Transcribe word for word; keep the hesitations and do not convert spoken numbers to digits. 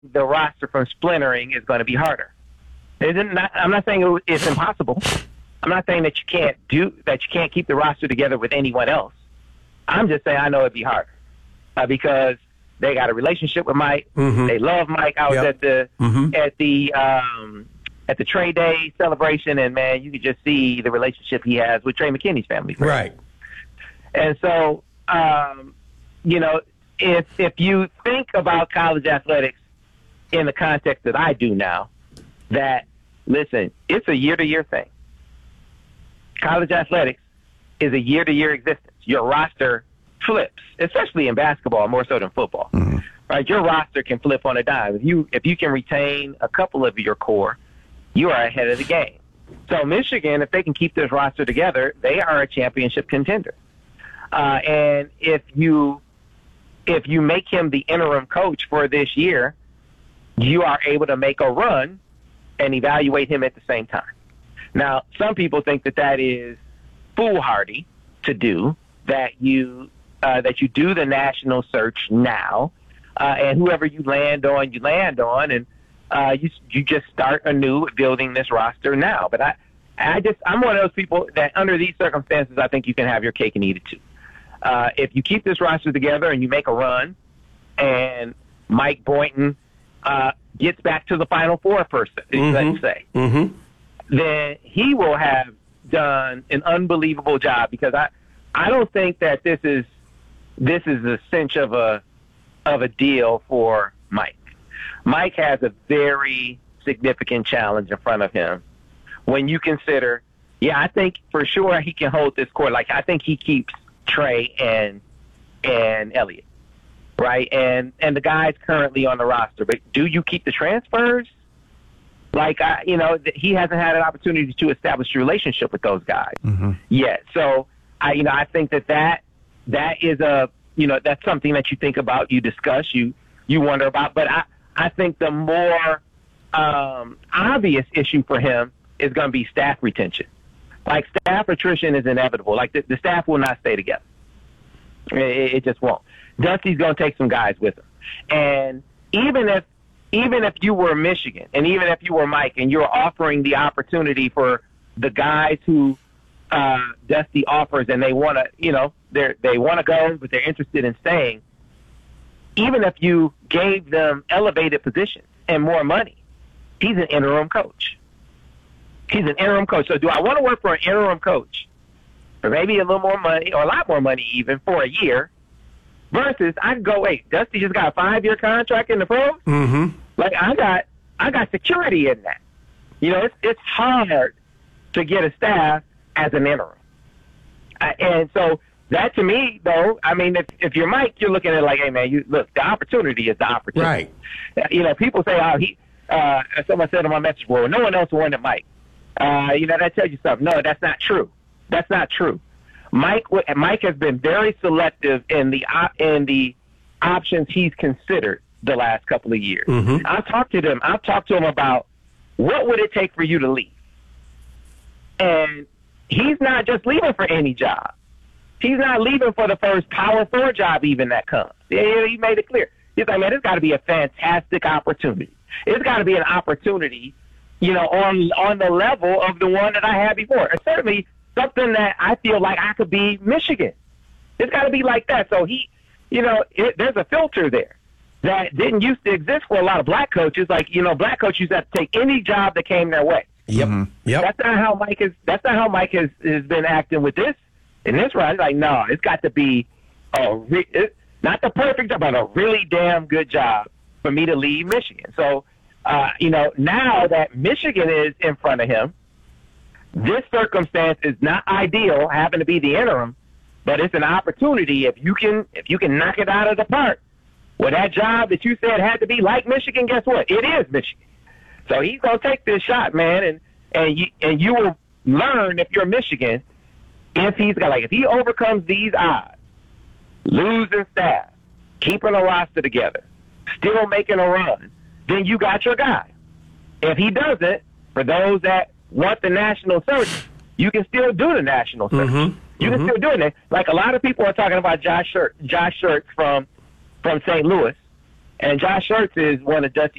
the roster from splintering is going to be harder. Isn't not, I'm not saying it's impossible. I'm not saying that you can't do that. You can't keep the roster together with anyone else. I'm just saying I know it'd be harder uh, because they got a relationship with Mike. Mm-hmm. They love Mike. I was yep. at the mm-hmm. at the um, at the trade day celebration, and man, you could just see the relationship he has with Trey McKinney's family. Right. And so, um, you know, if if you think about college athletics in the context that I do now, that listen, it's a year-to-year thing. College athletics is a year-to-year existence. Your roster flips, especially in basketball, more so than football. Mm-hmm. Right? Your roster can flip on a dime. If you if you can retain a couple of your core, you are ahead of the game. So Michigan, if they can keep this roster together, they are a championship contender. Uh, and if you if you make him the interim coach for this year, you are able to make a run and evaluate him at the same time. Now, some people think that that is foolhardy to do, that you uh, that you do the national search now, uh, and whoever you land on, you land on, and uh, you you just start anew building this roster now. But I, I just I'm one of those people that under these circumstances, I think you can have your cake and eat it too. Uh, if you keep this roster together and you make a run, and Mike Boynton uh, gets back to the Final Four, person, mm-hmm. let's say, mm-hmm. then he will have done an unbelievable job, because I, I don't think that this is this is a cinch of a of a deal for Mike. Mike has a very significant challenge in front of him when you consider, yeah, I think for sure he can hold this court. Like, I think he keeps Trey and and Elliott, right? And and the guys currently on the roster. But do you keep the transfers? Like, I, you know, he hasn't had an opportunity to establish a relationship with those guys mm-hmm. yet. So, I, you know, I think that, that that is a, you know, that's something that you think about, you discuss, you you wonder about. But I, I think the more um, obvious issue for him is going to be staff retention. Like, staff attrition is inevitable. Like, the, the staff will not stay together. It, it just won't. Dusty's going to take some guys with him. And even if Even if you were Michigan, and even if you were Mike, and you're offering the opportunity for the guys who uh, Dusty offers, and they want to, you know, they they want to go, but they're interested in staying. Even if you gave them elevated positions and more money, he's an interim coach. He's an interim coach. So, do I want to work for an interim coach for maybe a little more money, or a lot more money even, for a year? Versus, I can go, wait, Dusty just got a five-year contract in the pros? Mm-hmm. Like, I got I got security in that. You know, it's it's hard to get a staff as an interim. Uh, and so that, to me, though, I mean, if, if you're Mike, you're looking at it like, hey, man, you look, the opportunity is the opportunity. Right. Uh, you know, people say, oh, he, uh, someone said on my message board, no one else wanted Mike. Uh, you know, that tells you something. No, that's not true. That's not true. Mike Mike has been very selective in the in the options he's considered the last couple of years. Mm-hmm. I've talked to them. I've talked to him about what would it take for you to leave, and he's not just leaving for any job. He's not leaving for the first Power Four job even that comes. Yeah, he made it clear. He's like, man, it's got to be a fantastic opportunity. It's got to be an opportunity, you know, on on the level of the one that I had before. And certainly something that I feel like I could be Michigan. It's got to be like that. So he, you know, it, there's a filter there that didn't used to exist for a lot of black coaches. Like, you know, black coaches used to have to take any job that came their way. Yep. Yep. That's not how Mike is. That's not how Mike has, has been acting with this. In this run, like, no, it's got to be a re- it, not the perfect job, but a really damn good job for me to leave Michigan. So, uh, you know, now that Michigan is in front of him, this circumstance is not ideal, having to be the interim, but it's an opportunity. If you can, if you can knock it out of the park, well, that job that you said had to be like Michigan, guess what? It is Michigan. So he's gonna take this shot, man, and and you and you will learn, if you're Michigan, if he's got, like, if he overcomes these odds, losing staff, keeping a roster together, still making a run, then you got your guy. If he doesn't, for those that want the national search, you can still do the national search. Mm-hmm. You mm-hmm. can still do it. Like, a lot of people are talking about Josh Shirt, Josh Shirt from from Saint Louis, And Josh Hurts is one of Dusty